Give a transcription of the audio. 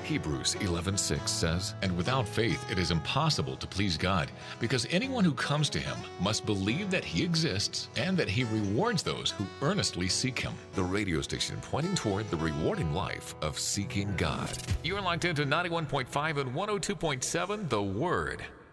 Hebrews 11:6 says, "And without faith it is impossible to please God, because anyone who comes to him must believe that he exists and that he rewards those who earnestly seek him." The radio station pointing toward the rewarding life of seeking God. You're locked into 91.5 and 102.7 The Word.